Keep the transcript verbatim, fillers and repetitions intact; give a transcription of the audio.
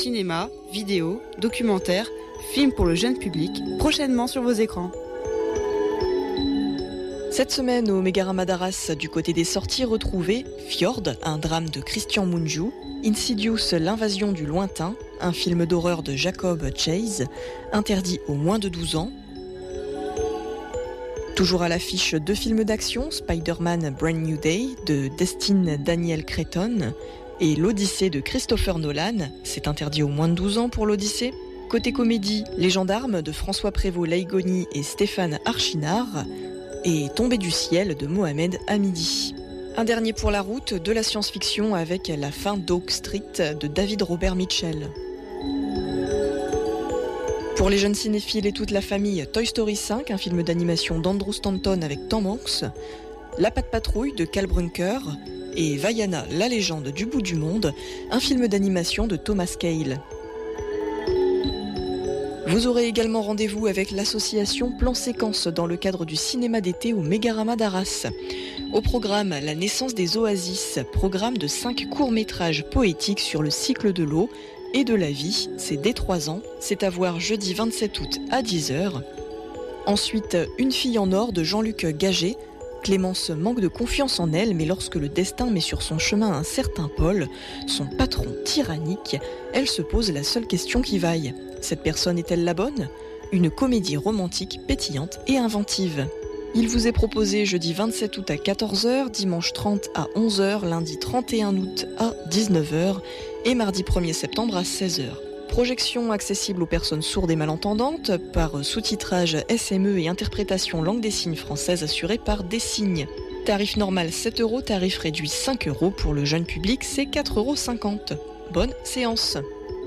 cinéma, vidéo, documentaires, films pour le jeune public, prochainement sur vos écrans. Cette semaine, au Mégarama d'Arras, du côté des sorties, retrouvez Fjord, un drame de Christian Mungiu, Insidious, l'invasion du lointain, un film d'horreur de Jacob Chase, interdit aux moins de douze ans. Toujours à l'affiche, deux films d'action, Spider-Man Brand New Day de Destin Daniel Cretton et L'Odyssée de Christopher Nolan, c'est interdit aux moins de douze ans pour l'Odyssée. Côté comédie, Les Gendarmes de François Prévost-Laïgoni et Stéphane Archinard et Tombé du ciel de Mohamed Hamidi. Un dernier pour la route, de la science-fiction avec La fin d'Oak Street de David Robert Mitchell. Pour les jeunes cinéphiles et toute la famille, Toy Story cinq, un film d'animation d'Andrew Stanton avec Tom Hanks, La Patte Patrouille de Cal Brunker et Vaiana, la légende du bout du monde, un film d'animation de Thomas Cale. Vous aurez également rendez-vous avec l'association Plan Séquence dans le cadre du cinéma d'été au Mégarama d'Arras. Au programme, La naissance des oasis, programme de cinq courts-métrages poétiques sur le cycle de l'eau et de la vie, c'est dès trois ans, c'est à voir jeudi vingt-sept août à dix heures. Ensuite, Une fille en or de Jean-Luc Gaget. Clémence manque de confiance en elle, mais lorsque le destin met sur son chemin un certain Paul, son patron tyrannique, elle se pose la seule question qui vaille. Cette personne est-elle la bonne ? Une comédie romantique pétillante et inventive. Il vous est proposé jeudi vingt-sept août à quatorze heures, dimanche trente à onze heures, lundi trente et un août à dix-neuf heures et mardi premier septembre à seize heures. Projection accessible aux personnes sourdes et malentendantes par sous-titrage S M E et interprétation langue des signes française assurée par Dessignes. Tarif normal sept euros, tarif réduit cinq euros. Pour le jeune public, c'est quatre euros cinquante. Bonne séance.